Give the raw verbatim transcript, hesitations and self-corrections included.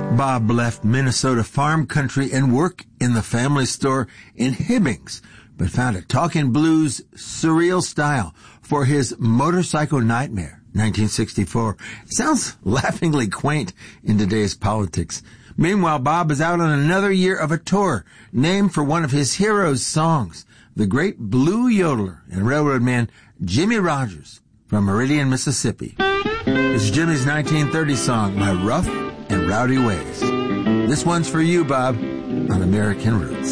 Bob left Minnesota farm country and work in the family store in Hibbings, but found a talking blues surreal style for his Motorcycle Nightmare, nineteen sixty-four. It sounds laughingly quaint in today's politics. Meanwhile, Bob is out on another year of a tour named for one of his heroes' songs, the great blue yodeler and railroad man Jimmie Rodgers from Meridian, Mississippi. It's Jimmy's nineteen thirty song, My Rough and Rowdy Ways. This one's for you, Bob, on American Roots.